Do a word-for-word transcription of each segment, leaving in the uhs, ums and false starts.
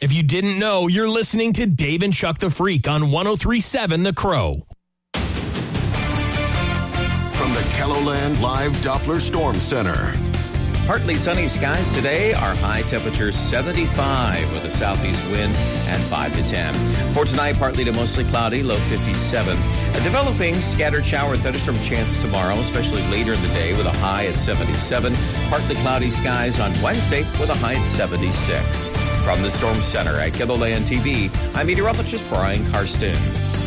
If you didn't know, you're listening to Dave and Chuck the Freak on one oh three point seven The Crow. From the KELOLAND Live Doppler Storm Center. Partly sunny skies today. Our high temperature seventy-five with a southeast wind at five to ten. For tonight, partly to mostly cloudy, low fifty-seven. A developing scattered shower thunderstorm chance tomorrow, especially later in the day with a high at seventy-seven. Partly cloudy skies on Wednesday with a high at seventy-six. From the Storm Center at KELOLAND T V, I'm meteorologist Brian Karstens.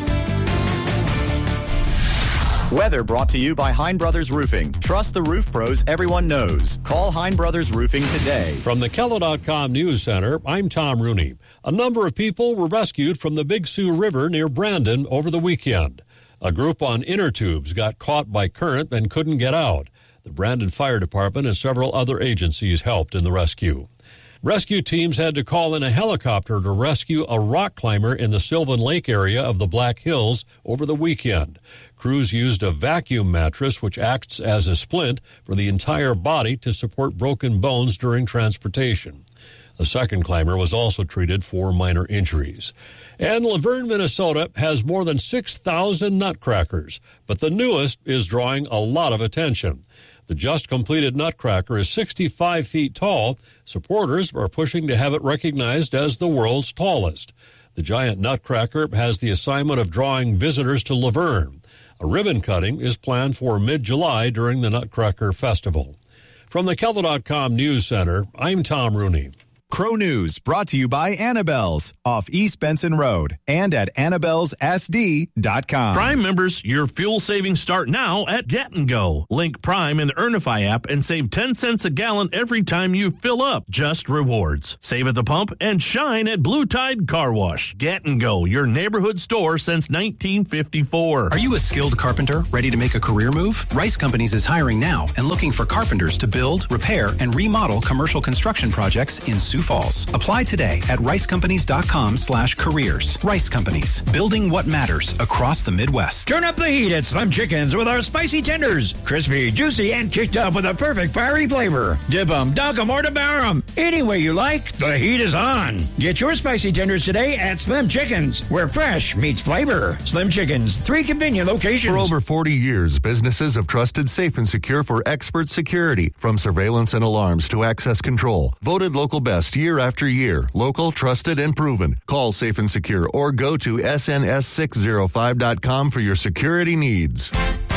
Weather brought to you by Hein Brothers Roofing. Trust the roof pros everyone knows. Call Hein Brothers Roofing today. From the Kelo dot com News Center, I'm Tom Rooney. A number of people were rescued from the Big Sioux River near Brandon over the weekend. A group on inner tubes got caught by current and couldn't get out. The Brandon Fire Department and several other agencies helped in the rescue. Rescue teams had to call in a helicopter to rescue a rock climber in the Sylvan Lake area of the Black Hills over the weekend. Crews used a vacuum mattress, which acts as a splint for the entire body to support broken bones during transportation. The second climber was also treated for minor injuries. And Laverne, Minnesota has more than six thousand nutcrackers, but the newest is drawing a lot of attention. The just-completed Nutcracker is sixty-five feet tall. Supporters are pushing to have it recognized as the world's tallest. The giant Nutcracker has the assignment of drawing visitors to Laverne. A ribbon cutting is planned for mid-July during the Nutcracker Festival. From the Kelo dot com News Center, I'm Tom Rooney. Crow News brought to you by Annabelle's off East Benson Road and at annabelles s d dot com. Prime members, your fuel savings start now at Get and Go. Link Prime in the Earnify app and save ten cents a gallon every time you fill up. Just rewards. Save at the pump and shine at Blue Tide Car Wash. Get and Go, your neighborhood store since nineteen fifty-four. Are you a skilled carpenter ready to make a career move? Rice Companies is hiring now and looking for carpenters to build, repair, and remodel commercial construction projects in Sioux Falls. Apply today at rice companies dot com slash careers. Rice Companies, building what matters across the Midwest. Turn up the heat at Slim Chickens with our spicy tenders. Crispy, juicy, and kicked up with a perfect fiery flavor. Dip 'em, dunk 'em, or devour 'em. Any way you like, the heat is on. Get your spicy tenders today at Slim Chickens, where fresh meets flavor. Slim Chickens, three convenient locations. For over forty years, businesses have trusted Safe and Secure for expert security, from surveillance and alarms to access control. Voted local best year after year. Local, trusted, and proven. Call Safe and Secure or go to S N S six oh five dot com for your security needs.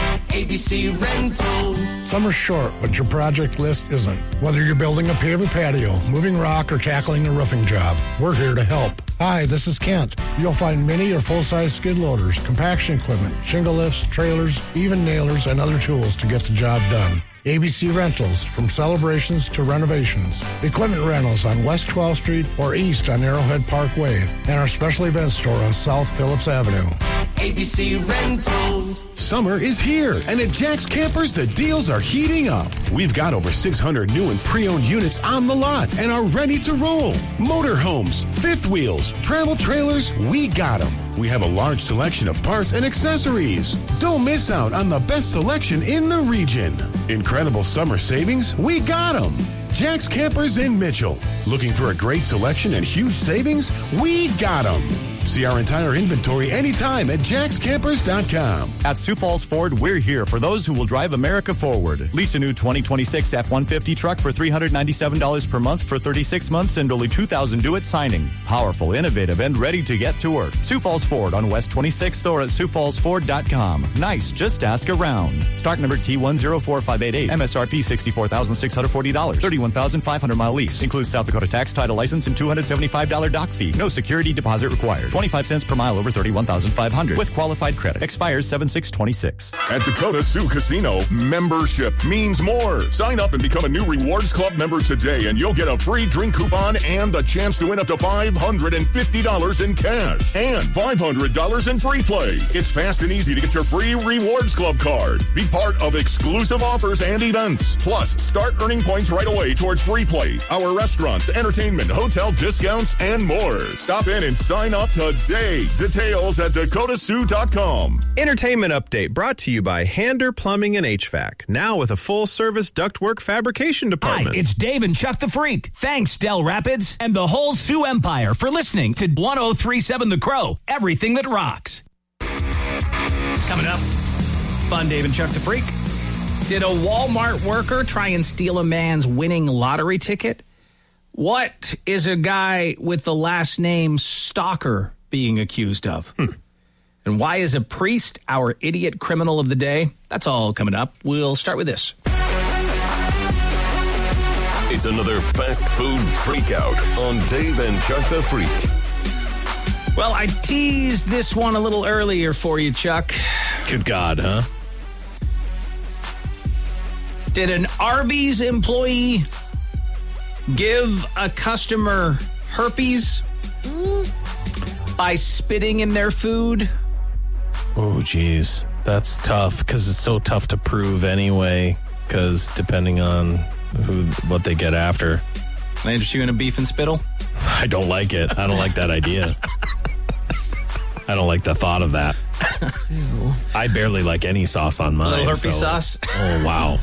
A B C Rentals. Summer's short, but your project list isn't. Whether you're building a paver patio, moving rock, or tackling a roofing job, we're here to help. Hi, this is Kent. You'll find mini or full-size skid loaders, compaction equipment, shingle lifts, trailers, even nailers, and other tools to get the job done. A B C Rentals, from celebrations to renovations. Equipment rentals on West twelfth Street or east on Arrowhead Parkway, and our special event store on South Phillips Avenue. A B C Rentals. Summer is here, and at Jack's Campers, the deals are heating up. We've got over six hundred new and pre-owned units on the lot and are ready to roll. Motorhomes, fifth wheels, travel trailers, we got them. We have a large selection of parts and accessories. Don't miss out on the best selection in the region. Incredible summer savings, we got them. Jack's Campers in Mitchell. Looking for a great selection and huge savings? We got them. See our entire inventory anytime at jacks campers dot com. At Sioux Falls Ford, we're here for those who will drive America forward. Lease a new twenty twenty-six F one fifty truck for three hundred ninety-seven dollars per month for thirty-six months and only two thousand dollars due at signing. Powerful, innovative, and ready to get to work. Sioux Falls Ford on West twenty-sixth or at sioux falls ford dot com. Nice, just ask around. Stock number T one zero four five eight eight. M S R P sixty-four thousand six hundred forty dollars. thirty-one thousand five hundred mile lease. Includes South Dakota tax, title, license, and two hundred seventy-five dollars dock fee. No security deposit required. twenty-five cents per mile over thirty-one thousand five hundred with qualified credit. Expires seven six twenty-six. At Dakota Sioux Casino, membership means more. Sign up and become a new Rewards Club member today, and you'll get a free drink coupon and the chance to win up to five hundred fifty dollars in cash and five hundred dollars in free play. It's fast and easy to get your free Rewards Club card. Be part of exclusive offers and events. Plus, start earning points right away towards free play, our restaurants, entertainment, hotel discounts, and more. Stop in and sign up today. a day. Details at dakota sioux dot com. Entertainment update brought to you by Hander Plumbing and H V A C. Now with a full-service ductwork fabrication department. Hi, it's Dave and Chuck the Freak. Thanks, Del Rapids and the whole Sioux Empire for listening to one oh three point seven The Crow. Everything that rocks. Coming up, fun Dave and Chuck the Freak. Did a Walmart worker try and steal a man's winning lottery ticket? What is a guy with the last name Stalker being accused of? Hmm. And why is a priest our idiot criminal of the day? That's all coming up. We'll start with this. It's another fast food freakout on Dave and Chuck the Freak. Well, I teased this one a little earlier for you, Chuck. Good God, huh? Did an Arby's employee give a customer herpes mm. by spitting in their food? Oh, geez. That's tough because it's so tough to prove anyway, because depending on who, what they get after. Can I interest you in a beef and spittle? I don't like it. I don't like that idea. I don't like the thought of that. I barely like any sauce on mine. A little herpes so. sauce? Oh, wow.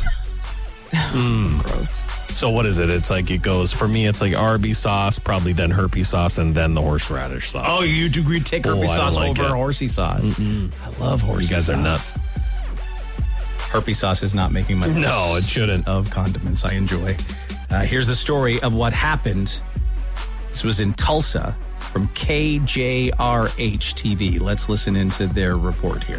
Mm. Gross. So what is it? It's like it goes, for me, it's like Arby's sauce, probably then herpes sauce, and then the horseradish sauce. Oh, you do we take herpes oh, sauce like over it. horsey sauce? Mm-mm. I love horsey sauce. You guys sauce. are nuts. Herpes sauce is not making my No, it shouldn't. Of condiments I enjoy. Uh, here's the story of what happened. This was in Tulsa from K J R H T V. Let's listen into their report here.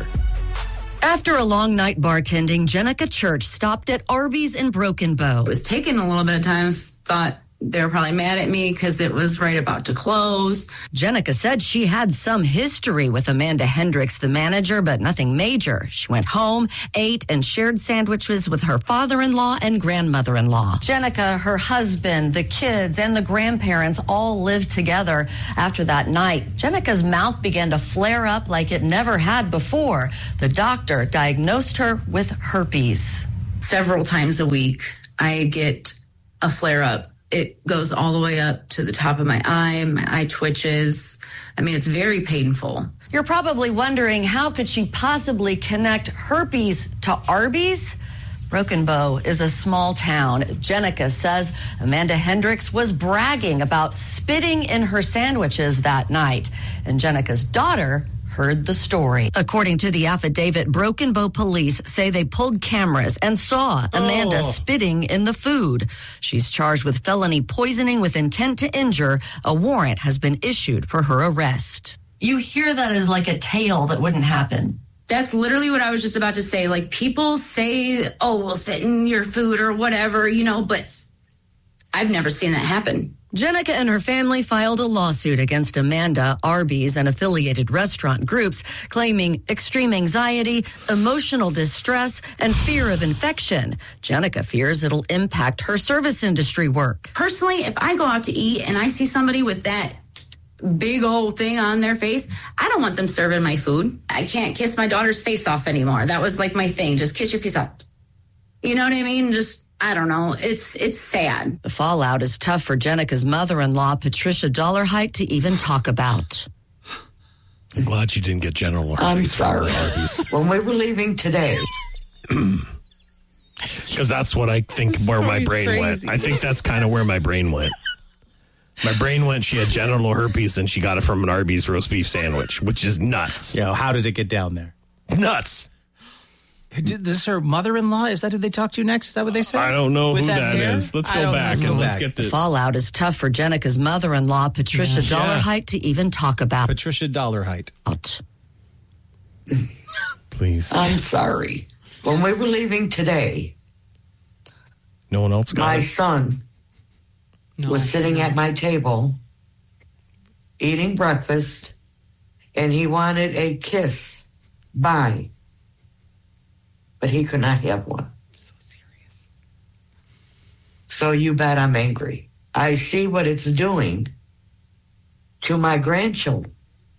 After a long night bartending, Jenica Church stopped at Arby's in Broken Bow. It was taking a little bit of time. Thought they were probably mad at me because it was right about to close. Jenica said she had some history with Amanda Hendricks, the manager, but nothing major. She went home, ate, and shared sandwiches with her father-in-law and grandmother-in-law. Jenica, her husband, the kids, and the grandparents all lived together after that night. Jenica's mouth began to flare up like it never had before. The doctor diagnosed her with herpes. Several times a week, I get a flare-up. It goes all the way up to the top of my eye. My eye twitches. I mean, it's very painful. You're probably wondering, how could she possibly connect herpes to Arby's? Broken Bow is a small town. Jenica says Amanda Hendricks was bragging about spitting in her sandwiches that night. And Jenica's daughter heard the story. According to the affidavit, Broken Bow police say they pulled cameras and saw Amanda oh. spitting in the food. She's charged with felony poisoning with intent to injure. A warrant has been issued for her arrest. You hear that as like a tale that wouldn't happen. That's literally what I was just about to say. Like, people say, oh, we'll spit in your food or whatever, you know, but I've never seen that happen. Jenica and her family filed a lawsuit against Amanda, Arby's, and affiliated restaurant groups, claiming extreme anxiety, emotional distress, and fear of infection. Jenica fears it'll impact her service industry work. Personally, if I go out to eat and I see somebody with that big old thing on their face, I don't want them serving my food. I can't kiss my daughter's face off anymore. That was like my thing. Just kiss your face off. You know what I mean? Just... I don't know. It's it's sad. The fallout is tough for Jenica's mother-in-law, Patricia Dollarhite, to even talk about. I'm glad you didn't get general herpes. I'm sorry. When we were leaving today. Because that's what I think this where my brain crazy. went. I think that's kind of where my brain went. My brain went, she had genital herpes and she got it from an Arby's roast beef sandwich, which is nuts. Yeah, how did it get down there? Nuts. This is her mother-in-law? Is that who they talk to next? Is that what they say? I don't know With who that, that hair? is. Let's go back and let's back. get the this. fallout is tough for Jenica's mother-in-law, Patricia yeah. Dollarhite, to even talk about. Patricia Dollarhite. Out. Please. I'm sorry. When we were leaving today, no one else got my it? son no, was sitting at my table eating breakfast, and he wanted a kiss. Bye. But he could not have one. So serious. So you bet I'm angry. I see what it's doing to my grandchildren,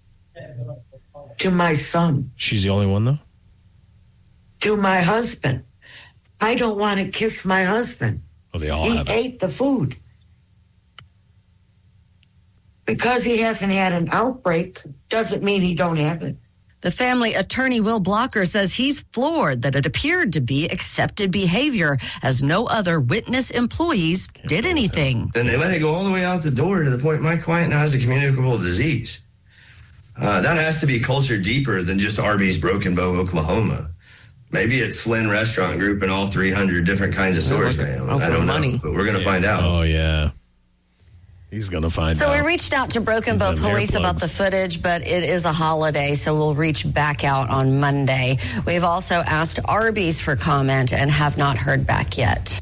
to my son. She's the only one, though? To my husband. I don't want to kiss my husband. Oh, they all he have ate it. the food. Because he hasn't had an outbreak doesn't mean he don't have it. The family attorney, Will Blocker, says he's floored that it appeared to be accepted behavior as no other witness employees did anything. And they let it go all the way out the door to the point my client now has a communicable disease. Uh, that has to be culture deeper than just Arby's Broken Bow, Oklahoma. Maybe it's Flynn Restaurant Group and all three hundred different kinds of stores now. I don't know, but we're going to find out. Oh, yeah. He's going to find so out. So we reached out to Broken Bow Police about the footage, but it is a holiday, so we'll reach back out on Monday. We've also asked Arby's for comment and have not heard back yet.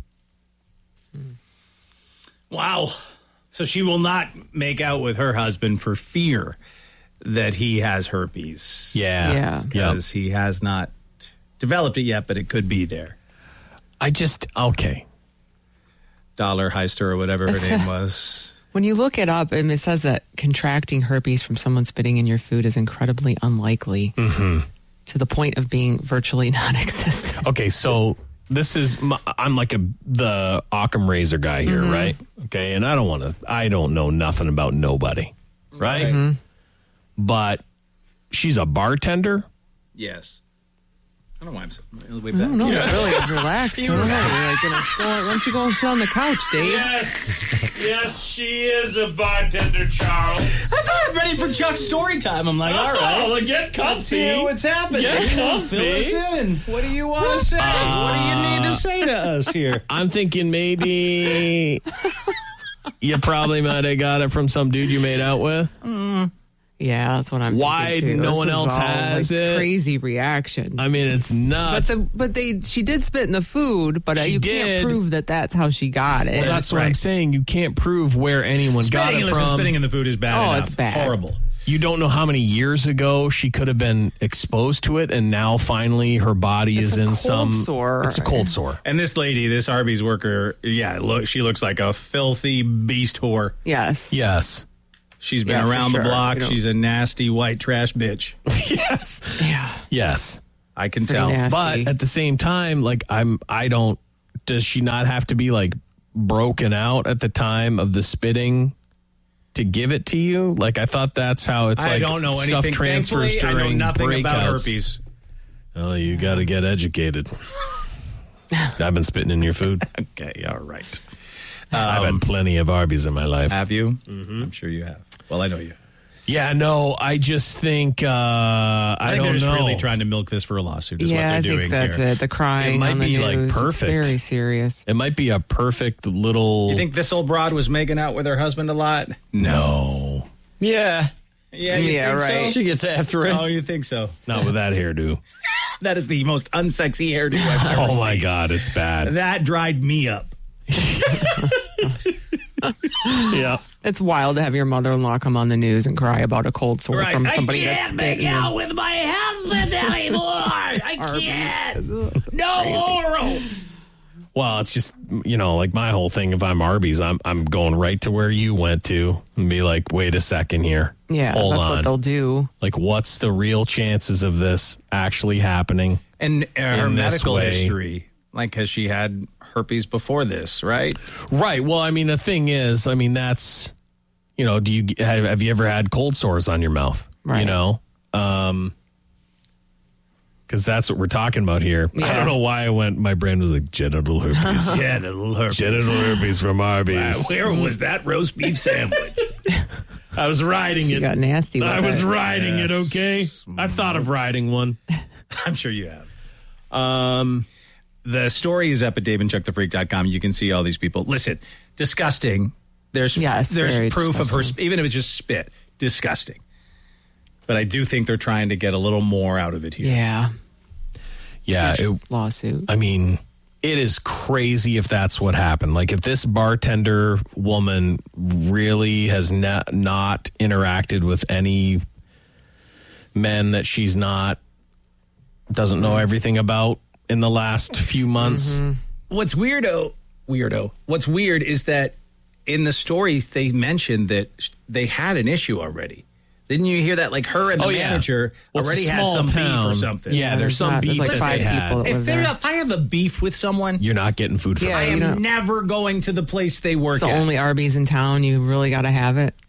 Wow. So she will not make out with her husband for fear that he has herpes. Yeah. Yeah. Because he has not developed it yet, but it could be there. I just, okay. Dollar Heister or whatever her name was. When you look it up, and it says that contracting herpes from someone spitting in your food is incredibly unlikely Mm-hmm. to the point of being virtually non-existent. Okay, so this is, my, I'm like a the Occam razor guy here, Mhm. right? Okay, and I don't want to, I don't know nothing about nobody, right? Mhm. But she's a bartender. Yes. I don't know why I'm so way I back. don't know. Yeah. Really relaxed. I don't know. You're like, gonna go, why don't you go and sit on the couch, Dave? Yes, yes, she is a bartender, Charles. I thought I'm ready for Chuck's story time. I'm like, all right, well, get comfy. Let's hear what's happening. Get comfy. Fill us in. What do you want to say? Uh, what do you need to say to us here? I'm thinking maybe you probably might have got it from some dude you made out with. Mm. Yeah, that's what I'm Why thinking, too. no This one is else all, has like, it? Crazy reaction. I mean, it's nuts. But the, but they she did spit in the food, but uh, She you did. can't prove that that's how she got it. Well, that's what I'm saying. You can't prove where anyone got Spitting, it listen, from. spitting in the food is bad Oh, enough. it's bad. Horrible. You don't know how many years ago she could have been exposed to it, and now finally her body It's is a in cold some. sore. It's a cold sore. And this lady, this Arby's worker, yeah, look, she looks like a filthy beast whore. Yes. Yes. She's been Yeah, for around sure. the block. You know. She's a nasty white trash bitch. yes. Yeah. Yes. I can Pretty tell. nasty. But at the same time, like I'm, I don't. Does she not have to be like broken out at the time of the spitting to give it to you? Like I thought that's how it's. I like don't know stuff anything. transfers Thankfully, I know during nothing breakouts. about herpes. Oh, you got to get educated. I've been spitting in your food. Okay, all right. I've had plenty of Arby's in my life. Have you? Mm-hmm. I'm sure you have. Well, I know you have. Yeah, no, I just think uh, I, I think don't they're just know. really trying to milk this for a lawsuit is yeah, what they're I doing think that's here. it. The crying It might on the be, like, news. It's perfect. very serious. It might be a perfect little. You think this old broad was making out with her husband a lot? No, Yeah. Yeah, you Yeah, think right. so? She gets after it. Oh, you think so? not with that hairdo. That is the most unsexy hairdo I've ever Oh my seen. God, it's bad. That dried me up. Yeah, It's wild to have your mother-in-law come on the news and cry about a cold sore Right. from I somebody can't that's make spit in out your- with my husband anymore. I Arby's. can't. No oral. well, it's just you know, like my whole thing. If I'm Arby's, I'm I'm going right to where you went to and be like, wait a second here. Yeah, hold that's on. what they'll do. Like, what's the real chances of this actually happening? And uh, her In this medical way. history. Like, has she had herpes before this, right? Right. Well, I mean, the thing is, I mean, that's, you know, do you have, have you ever had cold sores on your mouth? Right. You know, um, because that's what we're talking about here. I Yeah. don't know why I went. My brain was like genital herpes. Genital herpes. Genital herpes from Arby's. Where was that roast beef sandwich? I was riding She it. got nasty with I was it. riding it. Okay, I've thought of riding one. I'm sure you have. Um, The story is up at dave and chuck the freak dot com. You can see all these people. Listen, disgusting. There's Yes, there's very proof of her, disgusting. sp- even if it's just spit, disgusting. But I do think they're trying to get a little more out of it here. Yeah. yeah. It, Lawsuit. I mean, it is crazy if that's what happened. Like, if this bartender woman really has ne- not interacted with any men that she's not, doesn't know everything about in the last few months. Mm-hmm. What's weirdo, weirdo, what's weird is that in the stories they mentioned that sh- they had an issue already. Didn't you hear that? Like her and the Oh, yeah. manager Well, it's a already had small some town. beef or something. Yeah, there's there's some not- beef there's like that five they had. people that If, live there, there. if I have a beef with someone, You're not getting food from Yeah, I you am know- never going to the place they work It's the at. only Arby's in town. You really got to have it.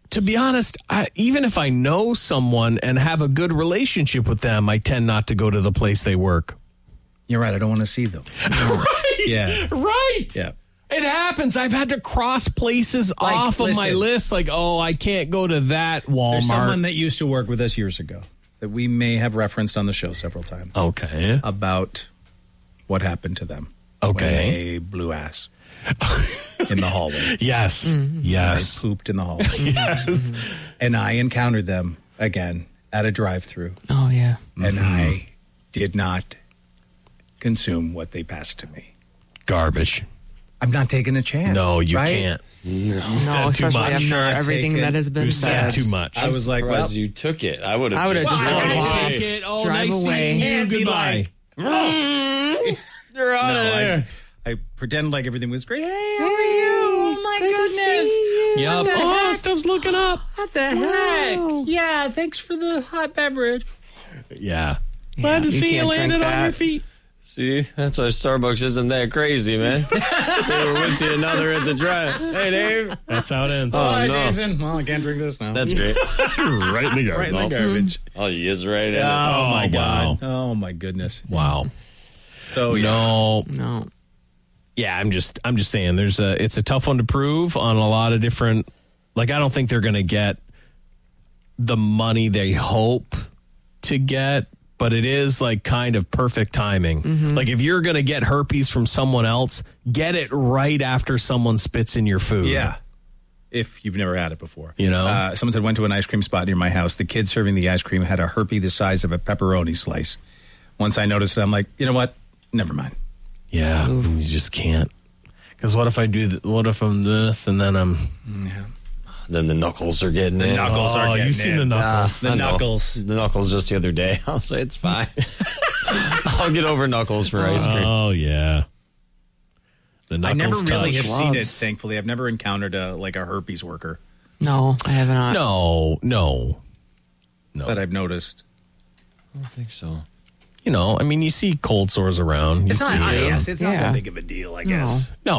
to be honest, I, even if I know someone and have a good relationship with them, I tend not to go to the place they work. You're right. I don't want to see them. Right. Yeah. Right. Yeah. It happens. I've had to cross places Like, off of my listen. list. Like, oh, I can't go to that Walmart. There's someone that used to work with us years ago that we may have referenced on the show several times. Okay. About what happened to them. Okay. When they blew ass in the hallway. Yes. Mm-hmm. Yes. They pooped in the hallway. Yes. And I encountered them again at a drive-through. Oh, yeah. And I did not consume what they passed to me. Garbage. I'm not taking a chance. No, you right? can't. No, said too especially much. after Not everything taking- that has been You said. said too much. I was like, Surprised well, you took it. I would have. I would have just Well, gone I away. take it. Oh, Drive nice away. seeing you. And be Goodbye. like, You're out no, of there. I, I pretend like everything was great. Hey, how are you? Oh my goodness. Yep. What the Oh, heck? stuff's looking up. What the heck? Yeah, thanks for the hot beverage. Yeah. Yeah, Glad to you see you can't landed drink on that. your feet. See, that's why Starbucks isn't that crazy, man. They were with you another at the drive. Hey, Dave. That's how it ends. Oh, hi, no. Jason. Well, I can't drink this now. That's great. right in the garbage. right in the garbage. Oh, he is right in it. Oh, my wow. God. Oh, my goodness. Wow. So, yeah. No. No. Yeah, I'm just I'm just saying there's a it's a tough one to prove on a lot of different, like I don't think they're going to get the money they hope to get, but it is like kind of perfect timing. Mm-hmm. Like if you're going to get herpes from someone else, get it right after someone spits in your food. Yeah. If you've never had it before. You know? Uh, someone said, went to an ice cream spot near my house. The kid serving the ice cream had a herpes the size of a pepperoni slice. Once I noticed it, I'm like, you know what? Never mind. Yeah, you just can't. Because what if I do? Th- what if I'm this and then I'm? Yeah. Then the knuckles are getting The in. knuckles Oh, are getting you've seen in. the knuckles. The I know. knuckles. The knuckles just the other day. I'll say it's fine. I'll get over knuckles for ice cream. Oh yeah. The I knuckles never really touch. have seen it, Gloves. thankfully. I've never encountered a like a herpes worker, No, I have not. No, no, no. but I've noticed. I don't think so. You know, I mean, you see cold sores around. You It's not, see I them. guess, it's not Yeah. that big of a deal, I No. guess. No,